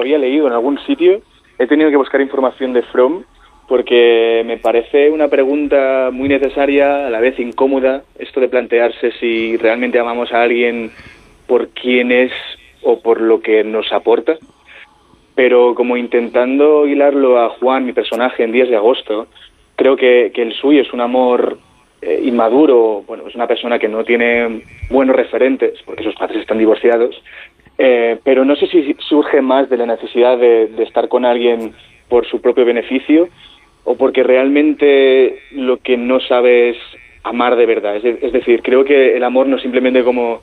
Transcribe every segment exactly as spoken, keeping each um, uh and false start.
había leído en algún sitio, he tenido que buscar información de Fromm, porque me parece una pregunta muy necesaria, a la vez incómoda, esto de plantearse si realmente amamos a alguien por quién es o por lo que nos aporta. Pero como intentando hilarlo a Juan, mi personaje, en Días de Agosto, creo que, que el suyo es un amor eh, inmaduro, bueno, es una persona que no tiene buenos referentes, porque sus padres están divorciados, eh, pero no sé si surge más de la necesidad de, de estar con alguien por su propio beneficio, o porque realmente lo que no sabe es amar de verdad. Es, de, es decir, creo que el amor no es simplemente como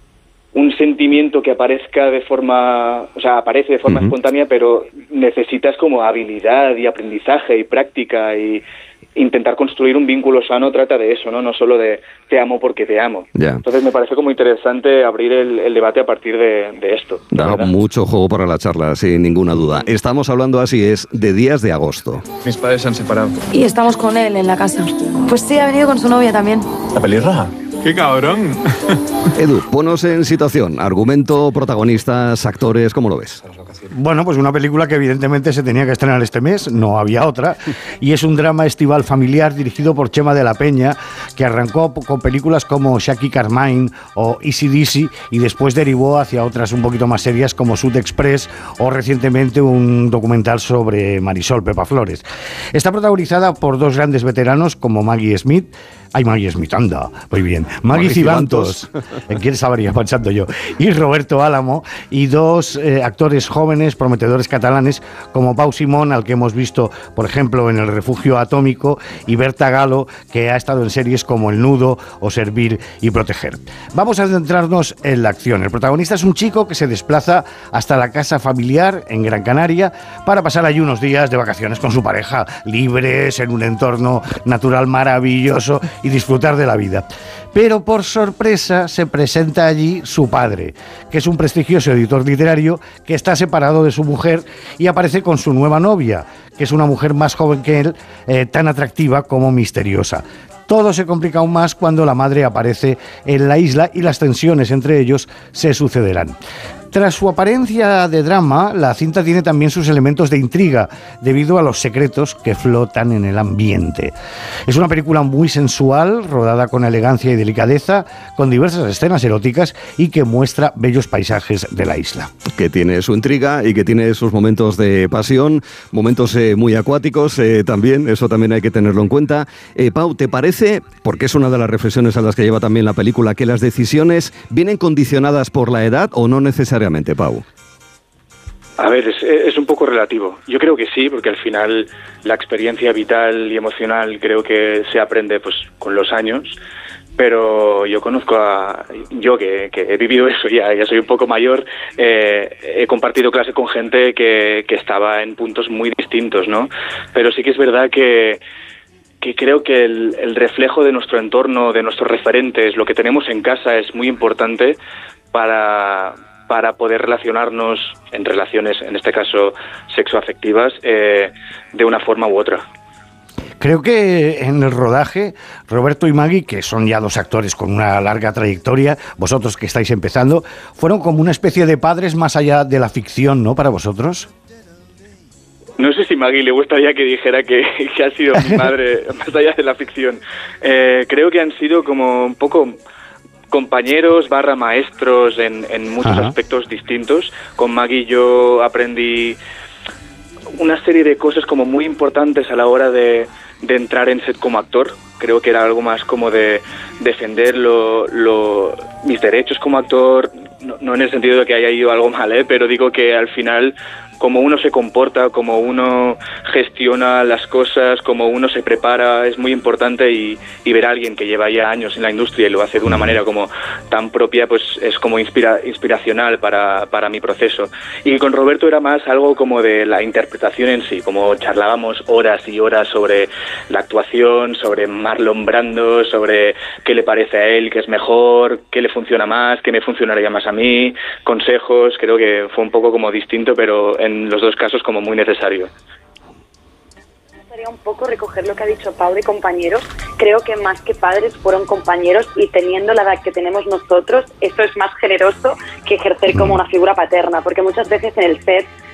un sentimiento que aparezca de forma, o sea, aparece de forma uh-huh. espontánea, pero necesitas como habilidad y aprendizaje y práctica, y intentar construir un vínculo sano trata de eso, ¿no? No solo de te amo porque te amo. Yeah. Entonces me parece como interesante abrir el, el debate a partir de, de esto. Da mucho juego para la charla, sin ninguna duda. Estamos hablando, así es, de Días de Agosto. Mis padres se han separado. Y estamos con él en la casa. Pues sí, ha venido con su novia también. ¿La pelirroja? ¡Qué cabrón! Edu, ponos en situación. Argumento, protagonistas, actores, ¿cómo lo ves? Bueno, pues una película que evidentemente se tenía que estrenar este mes, no había otra, y es un drama estival familiar dirigido por Chema de la Peña, que arrancó con películas como Shaki Carmine o Easy Deasy y después derivó hacia otras un poquito más serias como Sud Express o recientemente un documental sobre Marisol Pepa Flores. Está protagonizada por dos grandes veteranos como Maggie Smith. Ay, Maggie Smith, anda, muy bien. Maggie Cibantos, ¿en quién estaría pensando yo? Y Roberto Álamo, y dos eh, actores jóvenes, prometedores catalanes, como Pau Simón, al que hemos visto, por ejemplo, en El Refugio Atómico, y Berta Galo, que ha estado en series como El Nudo o Servir y Proteger. Vamos a centrarnos en la acción. El protagonista es un chico que se desplaza hasta la casa familiar en Gran Canaria para pasar allí unos días de vacaciones con su pareja, libres, en un entorno natural maravilloso, y disfrutar de la vida. Pero por sorpresa se presenta allí su padre, que es un prestigioso editor literario que está separado de su mujer y aparece con su nueva novia, que es una mujer más joven que él, eh, tan atractiva como misteriosa. Todo se complica aún más cuando la madre aparece en la isla y las tensiones entre ellos se sucederán. Tras su apariencia de drama, la cinta tiene también sus elementos de intriga, debido a los secretos que flotan en el ambiente. Es una película muy sensual, rodada con elegancia y delicadeza, con diversas escenas eróticas y que muestra bellos paisajes de la isla. Que tiene su intriga y que tiene sus momentos de pasión, momentos eh, muy acuáticos eh, también, eso también hay que tenerlo en cuenta. Eh, Pau, ¿te parece, porque es una de las reflexiones a las que lleva también la película, que las decisiones vienen condicionadas por la edad o no necesariamente? Pau. A ver, es, es un poco relativo. Yo creo que sí, porque al final la experiencia vital y emocional creo que se aprende pues con los años, pero yo conozco a... Yo que, que he vivido eso ya, ya soy un poco mayor, eh, he compartido clase con gente que, que estaba en puntos muy distintos, ¿no? Pero sí que es verdad que que creo que el, el reflejo de nuestro entorno, de nuestros referentes, lo que tenemos en casa es muy importante para... para poder relacionarnos en relaciones, en este caso sexoafectivas, eh, de una forma u otra. Creo que en el rodaje, Roberto y Maggie, que son ya dos actores con una larga trayectoria, vosotros que estáis empezando, fueron como una especie de padres más allá de la ficción, ¿no?, para vosotros. No sé si Maggie le gustaría que dijera que, que ha sido mi madre más allá de la ficción. Eh, creo que han sido como un poco... compañeros barra maestros en, en muchos Ajá. aspectos distintos. Con Maggie yo aprendí una serie de cosas como muy importantes a la hora de, de entrar en set como actor. Creo que era algo más como de defender lo, lo, mis derechos como actor, no, no en el sentido de que haya ido algo mal, ¿eh? Pero digo que al final cómo uno se comporta, cómo uno gestiona las cosas, cómo uno se prepara, es muy importante, y, y ver a alguien que lleva ya años en la industria y lo hace de una manera como tan propia, pues es como inspira, inspiracional para, para mi proceso. Y con Roberto era más algo como de la interpretación en sí, como charlábamos horas y horas sobre la actuación, sobre Marlon Brando, sobre qué le parece a él, qué es mejor, qué le funciona más, qué me funcionaría más a mí, consejos. Creo que fue un poco como distinto, pero en los dos casos como muy necesario. Me gustaría un poco recoger lo que ha dicho Pau de compañeros. Creo que más que padres fueron compañeros, y teniendo la edad que tenemos nosotros, eso es más generoso que ejercer como una figura paterna, porque muchas veces en el set